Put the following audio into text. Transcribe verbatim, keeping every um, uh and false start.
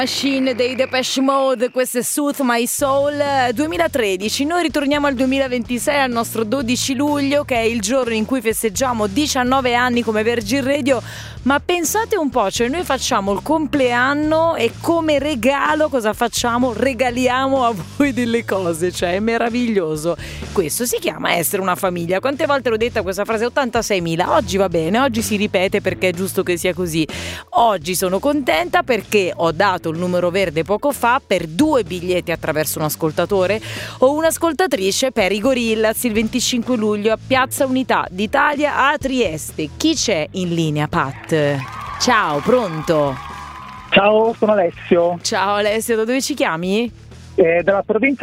Machine dei Depeche Mode, questo è Soothe My Soul. Duemilatredici, noi ritorniamo al duemilaventisei, al nostro dodici luglio, che è il giorno in cui festeggiamo diciannove anni come Virgin Radio. Ma pensate un po', cioè noi facciamo il compleanno e come regalo cosa facciamo? Regaliamo a voi delle cose, cioè è meraviglioso. Questo si chiama essere una famiglia. Quante volte l'ho detta questa frase? ottantaseimila. Oggi va bene, oggi si ripete perché è giusto che sia così. Oggi sono contenta perché ho dato il numero verde poco fa per due biglietti attraverso un ascoltatore o un'ascoltatrice per i Gorillaz il venticinque luglio a Piazza Unità d'Italia a Trieste. Chi c'è in linea, Pat? Ciao, pronto? Ciao, sono Alessio. Ciao Alessio, da dove ci chiami? Eh, dalla provincia